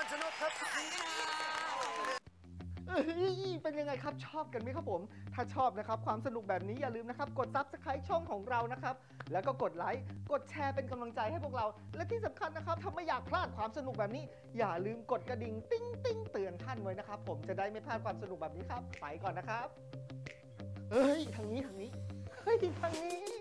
ชนกครับเป็นยังไงครับชอบกันไหมครับผมถ้าชอบนะครับความสนุกแบบนี้อย่าลืมนะครับกด Subscribe ช่องของเรานะครับแล้วก็กดไลค์กดแชร์เป็นกำลังใจให้พวกเราและที่สำคัญนะครับถ้าไม่อยากพลาดความสนุกแบบนี้อย่าลืมกดกระดิ่งติ้งติ้งเตือนท่านไว้นะครับผมจะได้ไม่พลาดความสนุกแบบนี้ครับไปก่อนนะครับเฮ้ยทางนี้เฮ้ยทางนี้